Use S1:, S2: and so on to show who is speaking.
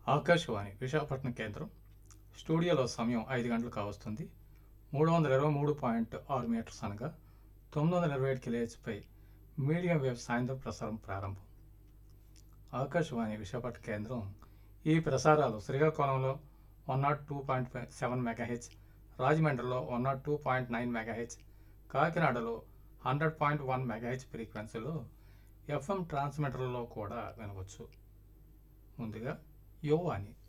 S1: ఆకాశవాణి విశాఖపట్నం కేంద్రం స్టూడియోలో సమయం 5 గంటలు కావస్తుంది. 323.6 మీటర్స్ అనగా 927 కిలోహెర్ట్జ్పై మీడియం వేవ్ సాయంత్రం ప్రసారం ప్రారంభం. ఆకాశవాణి విశాఖపట్నం కేంద్రం ఈ ప్రసారాలు శ్రీకాకుళంలో 102.7 మెగాహెచ్, రాజమండ్రిలో 102.9 మెగాహెచ్, కాకినాడలో 100.1 మెగాహెచ్ ఫ్రీక్వెన్సీలో ఎఫ్ఎం ట్రాన్స్మిటర్లలో కూడా వినవచ్చు. ముందుగా యువవాణి